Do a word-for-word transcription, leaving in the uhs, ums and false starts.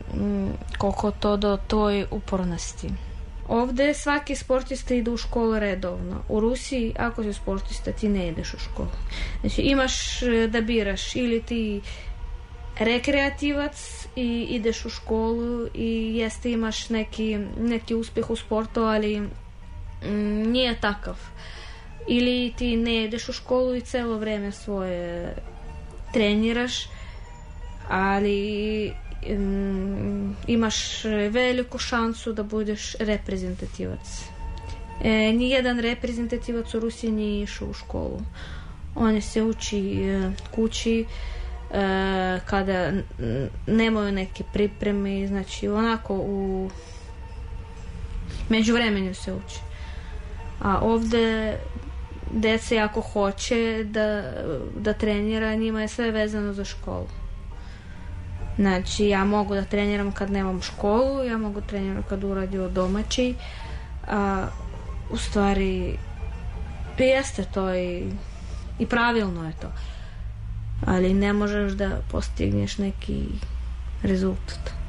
koliko to do toj upornosti. Ovde svaki sportista ide u školu redovno. U Rusiji, ako si sportista, ti ne ideš u školu. Znači, imaš da biraš ili ti rekreativac i ideš u školu i jeste imaš neki, neki uspjeh u sportu, ali mm, nije takav. Ili ti ne ideš u školu i celo vreme svoje treniraš, ali um, imaš veliku šansu da budeš reprezentativac. E, nijedan reprezentativac u Rusiji nije išao u školu. On se uči e, kući, e, kada nemaju neke pripreme, znači onako u međuvremenu se uči. A ovde deca ako hoće da, da trenira, njima je sve vezano za školu. Znači, ja mogu da treniram kad nemam školu, ja mogu treniram kad uradio domaći, a u stvari jeste to i, i pravilno je to, ali ne možeš da postigneš neki rezultat.